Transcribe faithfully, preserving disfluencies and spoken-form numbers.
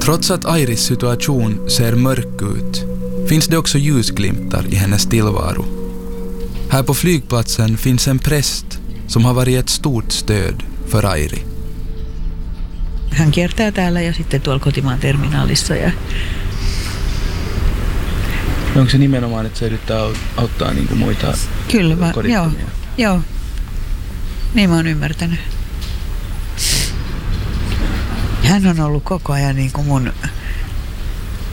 Trots att Airis situation ser mörk ut finns det också ljusglimtar i hennes tillvaro. Här på flygplatsen finns en präst som har varit ett stort stöd för Airi. Hän kiertää täällä ja sitten tuolla kotimaan terminaalissa. Ja... Onko se nimenomaan, että se yrittää auttaa niin kuin muita Kyllä, va- joo, kodittomia? joo. Niin mä oon ymmärtänyt. Hän on ollut koko ajan niin kuin mun